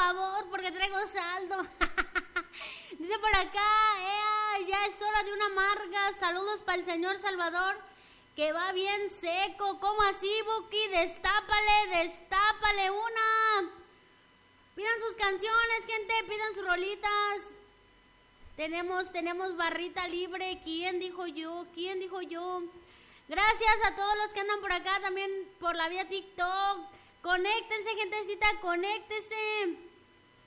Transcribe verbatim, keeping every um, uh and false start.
favor, porque traigo saldo. Dice por acá, ea, ya es hora de una amarga. Saludos para el señor Salvador, que va bien seco. ¿Cómo así, Buki? Destápale, destápale una. Pidan sus canciones, gente, pidan sus rolitas. Tenemos, tenemos barrita libre. ¿Quién dijo yo? ¿Quién dijo yo? Gracias a todos los que andan por acá, también por la vía TikTok. Conéctense, gentecita, conéctense.